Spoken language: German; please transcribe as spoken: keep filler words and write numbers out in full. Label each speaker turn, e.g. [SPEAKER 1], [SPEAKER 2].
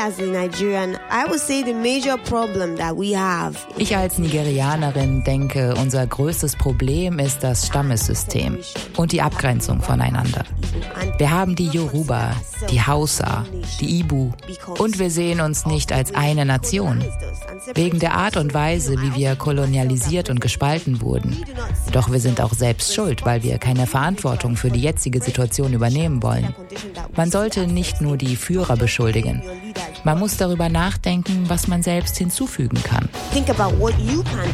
[SPEAKER 1] Ich als Nigerianerin denke, unser größtes Problem ist das Stammessystem und die Abgrenzung voneinander. Wir haben die Yoruba, die Hausa, die Ibu und wir sehen uns nicht als eine Nation. Wegen der Art und Weise, wie wir kolonialisiert und gespalten wurden. Doch wir sind auch selbst schuld, weil wir keine Verantwortung für die jetzige Situation übernehmen wollen. Man sollte nicht nur die Führer beschuldigen. Man muss darüber nachdenken, was man selbst hinzufügen kann.
[SPEAKER 2] Think about what you can